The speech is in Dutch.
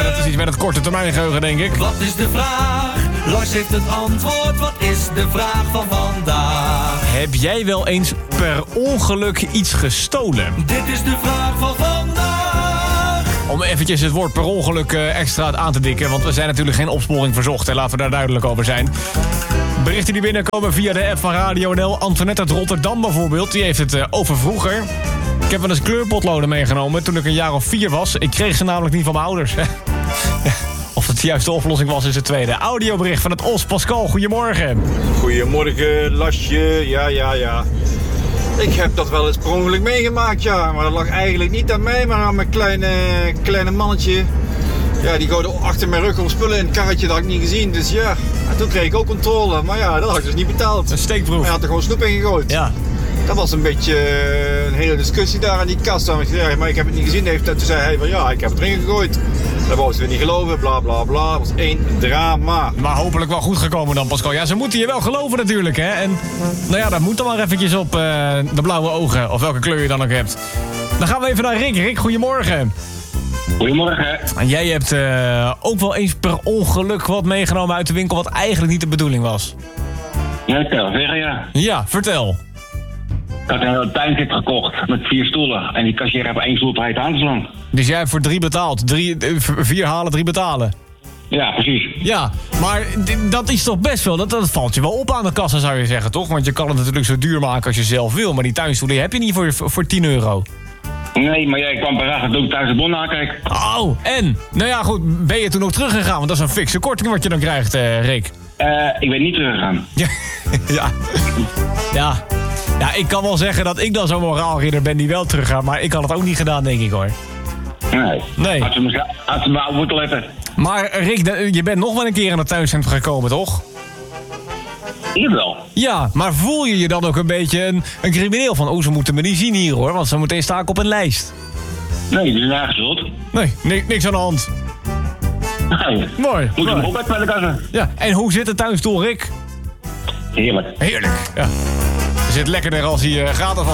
dat is iets met het korte termijn geheugen, denk ik. Wat is de vraag? Lars heeft het antwoord. Wat is de vraag van vandaag? Heb jij wel eens per ongeluk iets gestolen? Dit is de vraag van vandaag. Om eventjes het woord per ongeluk extra aan te dikken, want we zijn natuurlijk geen opsporing verzocht. En laten we daar duidelijk over zijn. Berichten die binnenkomen via de app van Radio NL. Antoinette uit Rotterdam bijvoorbeeld, die heeft het over vroeger. Ik heb wel eens kleurpotloden meegenomen toen ik een jaar of 4 was. Ik kreeg ze namelijk niet van mijn ouders. Of het de juiste oplossing was, is het tweede. Audiobericht van het Os. Pascal, goedemorgen. Goedemorgen, Lasje. Ja. Ik heb dat wel eens per ongeluk meegemaakt, ja. Maar dat lag eigenlijk niet aan mij, maar aan mijn kleine mannetje. Ja, die gooide achter mijn rug om spullen in het karretje, dat had ik niet gezien. Dus ja, en toen kreeg ik ook controle. Maar ja, dat had ik dus niet betaald. Een steekproef. Hij had er gewoon snoep in gegooid. Ja. Dat was een beetje een hele discussie daar aan die kast. Maar ik heb het niet gezien. Toen zei hij van ja, ik heb het erin gegooid. Dat wou ze weer niet geloven, bla bla bla. Dat was één drama. Maar hopelijk wel goed gekomen dan, Pascal. Ja, ze moeten je wel geloven natuurlijk, hè. En nou ja, dat moet dan maar eventjes op de blauwe ogen. Of welke kleur je dan ook hebt. Dan gaan we even naar Rick. Rick, goedemorgen. Goedemorgen. En jij hebt ook wel eens per ongeluk wat meegenomen uit de winkel wat eigenlijk niet de bedoeling was. Ja, ik kan wel zeggen, ja. Ja, vertel. Ik had een tuinkit gekocht met 4 stoelen. En die kassier heeft 1 stoel op height aan te slaan. Dus jij hebt voor 3 betaald. 4 halen, 3 betalen. Ja, precies. Ja, maar dat is toch best wel... Dat valt je wel op aan de kassa, zou je zeggen, toch? Want je kan het natuurlijk zo duur maken als je zelf wil. Maar die tuinstoelen heb je niet voor 10 euro. Nee, maar jij kwam paraat toen ik thuis de bon nakijk. Oh, en? Nou ja, goed. Ben je toen nog teruggegaan? Want dat is een fikse korting wat je dan krijgt, Rick. Ik ben niet teruggegaan. Ja, ik kan wel zeggen dat ik dan zo'n moraalridder ben die wel teruggaat. Maar ik had het ook niet gedaan, denk ik, hoor. Nee. Had ze me op moeten letten. Maar Rick, je bent nog wel een keer in het tuincentrum gekomen, toch? Jawel. Ja, maar voel je je dan ook een beetje een crimineel van... ze moeten me niet zien hier, hoor, want zometeen sta ik op een lijst. Nee, die is aangezult. Nee, niks aan de hand. Nee. Mooi. Moet je hem op bij de kassa. Ja, en hoe zit de tuinstoel, Rick? Heerlijk. Heerlijk, ja. Zit lekkerder als hij gratis was